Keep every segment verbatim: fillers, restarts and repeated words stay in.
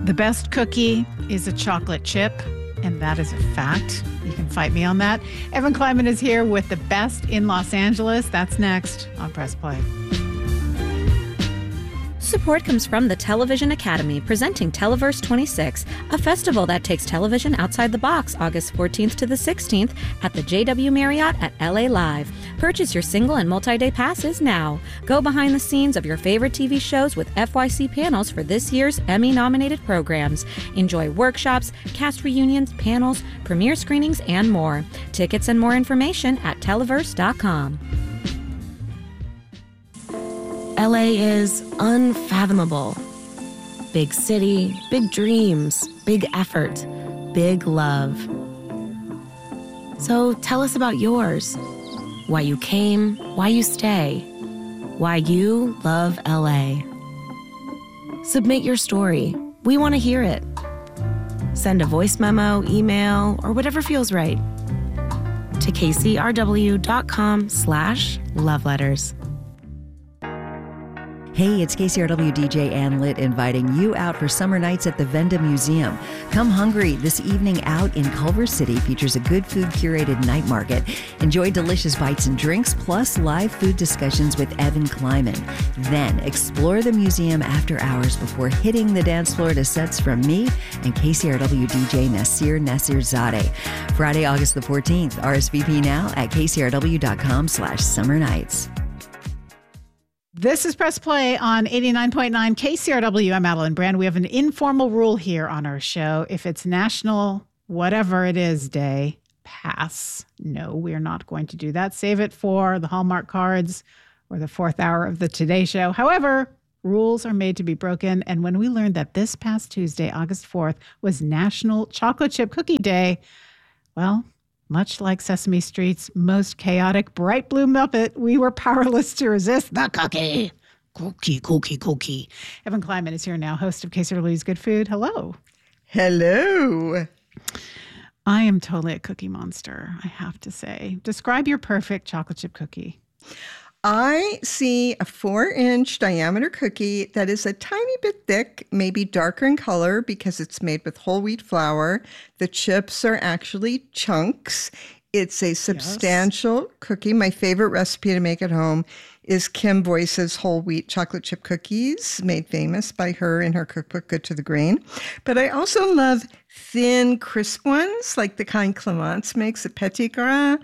The best cookie is a chocolate chip, and that is a fact. You can fight me on that. Evan Kleiman is here with the best in Los Angeles. That's next on Press Play. Support comes from the Television Academy, presenting Televerse twenty-six, a festival that takes television outside the box, August fourteenth to the sixteenth at the J W Marriott at L A Live. Purchase your single and multi-day passes now. Go behind the scenes of your favorite T V shows with F Y C panels for this year's Emmy-nominated programs. Enjoy workshops, cast reunions, panels, premiere screenings, and more. Tickets and more information at televerse dot com. L A is unfathomable. Big city, big dreams, big effort, big love. So tell us about yours. Why you came, why you stay, why you love L A. Submit your story. We want to hear it. Send a voice memo, email, or whatever feels right to k c r w dot com slash love letters. Hey, it's K C R W D J Ann Litt inviting you out for summer nights at the Venda Museum. Come hungry. This evening out in Culver City features a good food curated night market. Enjoy delicious bites and drinks, plus live food discussions with Evan Kleiman. Then explore the museum after hours before hitting the dance floor to sets from me and K C R W D J Nasir Nasirzadeh. Friday, August the fourteenth. R S V P now at k c r w dot com slash summer nights. This is Press Play on eighty-nine point nine K C R W. I'm Madeline Brand. We have an informal rule here on our show. If it's National whatever it is day, pass. No, we're not going to do that. Save it for the Hallmark cards or the fourth hour of the Today Show. However, rules are made to be broken. And when we learned that this past Tuesday, August fourth, was National Chocolate Chip Cookie Day, well, much like Sesame Street's most chaotic bright blue Muppet, we were powerless to resist the cookie. Cookie, cookie, cookie. Evan Kleiman is here now, host of K C R W's Good Food. Hello. Hello. I am totally a cookie monster, I have to say. Describe your perfect chocolate chip cookie. I see a four-inch diameter cookie that is a tiny bit thick, maybe darker in color because it's made with whole wheat flour. The chips are actually chunks. It's a substantial yes. cookie. My favorite recipe to make at home is Kim Boyce's whole wheat chocolate chip cookies, made famous by her in her cookbook, Good to the Grain. But I also love thin, crisp ones, like the kind Clemence makes at Petit Grain.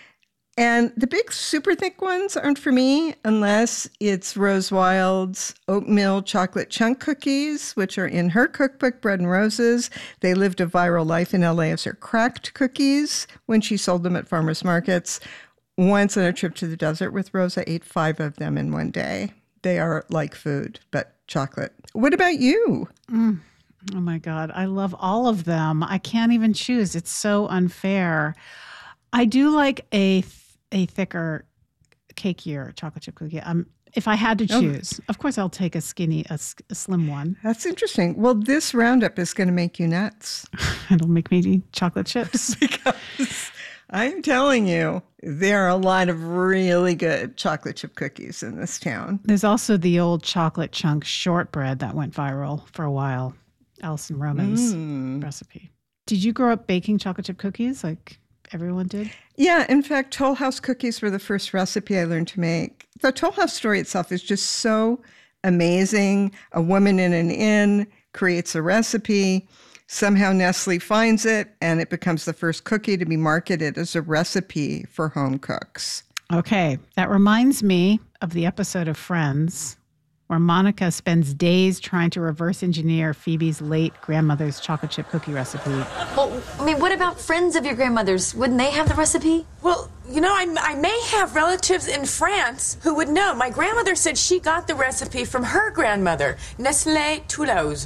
And the big super thick ones aren't for me unless it's Rose Wild's oatmeal chocolate chunk cookies, which are in her cookbook, Bread and Roses. They lived a viral life in L A as her cracked cookies when she sold them at farmers markets. Once on a trip to the desert with Rose, I ate five of them in one day. They are like food, but chocolate. What about you? Mm. Oh, my God. I love all of them. I can't even choose. It's so unfair. I do like a a thicker, cakier chocolate chip cookie. Um, if I had to choose, oh. of course, I'll take a skinny, a, a slim one. That's interesting. Well, this roundup is going to make you nuts. It'll make me eat chocolate chips. Because I'm telling you, there are a lot of really good chocolate chip cookies in this town. There's also the old chocolate chunk shortbread that went viral for a while. Alison Roman's mm. recipe. Did you grow up baking chocolate chip cookies like everyone did? Yeah, in fact, Toll House cookies were the first recipe I learned to make. The Toll House story itself is just so amazing. A woman in an inn creates a recipe. Somehow Nestle finds it, and it becomes the first cookie to be marketed as a recipe for home cooks. Okay, that reminds me of the episode of Friends where Monica spends days trying to reverse engineer Phoebe's late grandmother's chocolate chip cookie recipe. Well, I mean, what about friends of your grandmother's? Wouldn't they have the recipe? Well, you know, I, I may have relatives in France who would know. My grandmother said she got the recipe from her grandmother, Nestlé Toulouse.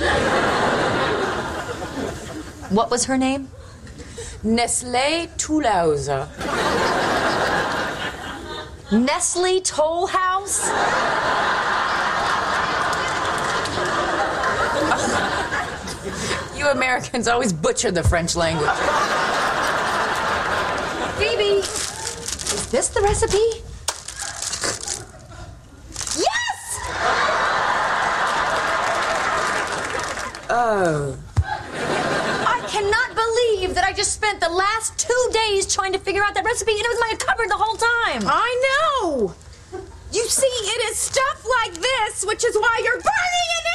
What was her name? Nestlé Toulouse. Nestle Toll House? You Americans always butcher the French language. Phoebe, is this the recipe? Yes! Oh. I cannot believe that I just spent the last two days trying to figure out that recipe and it was in my cupboard the whole time. I know. You see, it is stuff like this, which is why you're burning it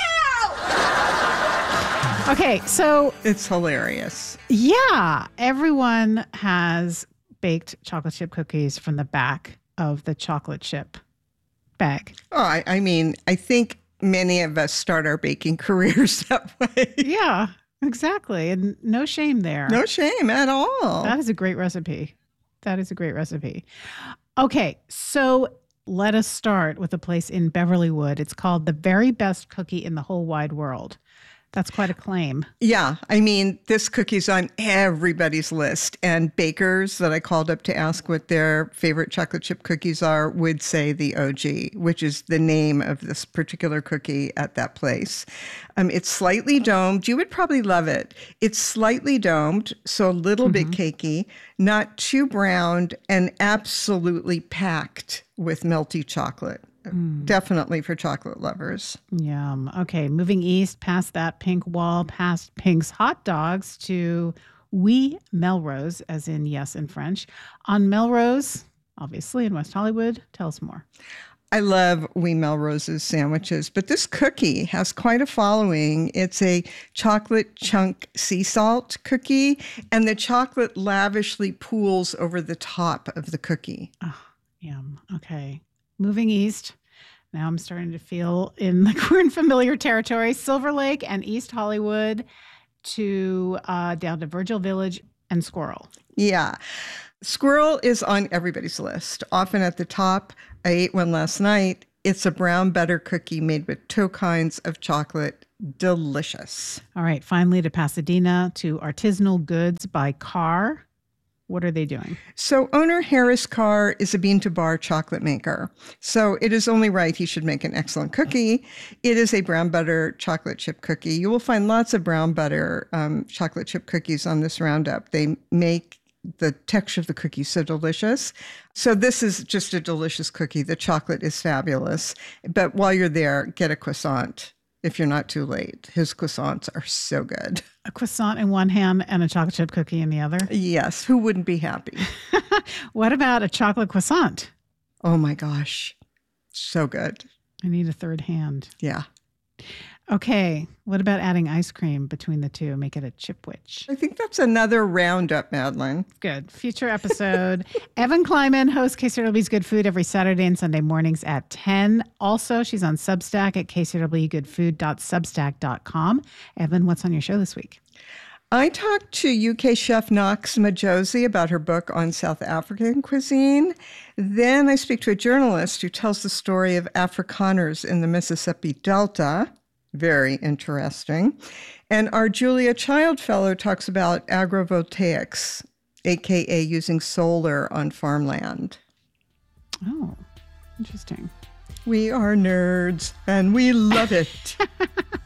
out. Okay, so It's hilarious. yeah, everyone has baked chocolate chip cookies from the back of the chocolate chip bag. Oh, I, I mean, I think many of us start our baking careers that way. Yeah, exactly. And no shame there. No shame at all. That is a great recipe. That is a great recipe. Okay, so let us start with a place in Beverlywood. It's called The Very Best Cookie in the Whole Wide World. That's quite a claim. Yeah, I mean, this cookie's on everybody's list. And bakers that I called up to ask what their favorite chocolate chip cookies are would say the O G, which is the name of this particular cookie at that place. Um, it's slightly domed. You would probably love it. It's slightly domed, so a little Mm-hmm. bit cakey, not too browned, and absolutely packed with melty chocolate. Mm. Definitely for chocolate lovers. Yum. Okay, moving east past that pink wall, past Pink's Hot Dogs to Oui Melrose, as in yes in French. On Melrose, obviously in West Hollywood. Tell us more. I love Oui Melrose's sandwiches, but this cookie has quite a following. It's a chocolate chunk sea salt cookie, and the chocolate lavishly pools over the top of the cookie. Oh, yum. Okay. Moving east. Now I'm starting to feel in like we're in familiar territory. Silver Lake and East Hollywood to uh, down to Virgil Village and Squirrel. Yeah. Squirrel is on everybody's list, often at the top. I ate one last night. It's a brown butter cookie made with two kinds of chocolate. Delicious. All right. Finally to Pasadena to Artisanal Goods by Carr. What are they doing? So owner Harris Carr is a bean-to-bar chocolate maker. So it is only right he should make an excellent cookie. It is a brown butter chocolate chip cookie. You will find lots of brown butter um, chocolate chip cookies on this roundup. They make the texture of the cookie so delicious. So this is just a delicious cookie. The chocolate is fabulous. But while you're there, get a croissant if you're not too late. His croissants are so good. A croissant in one hand and a chocolate chip cookie in the other. Yes, who wouldn't be happy? What about a chocolate croissant? Oh my gosh, so good. I need a third hand. Yeah. Okay. What about adding ice cream between the two? Make it a chipwich. I think that's another roundup, Madeline. Good. Future episode. Evan Kleiman hosts K C R W's Good Food every Saturday and Sunday mornings at ten. Also, she's on Substack at k c r w good food dot substack dot com. Evan, what's on your show this week? I talked to U K chef Knox Majosi about her book on South African cuisine. Then I speak to a journalist who tells the story of Afrikaners in the Mississippi Delta. Very interesting. And our Julia Child Fellow talks about agrovoltaics, a k a using solar on farmland. Oh, interesting. We are nerds, and we love it.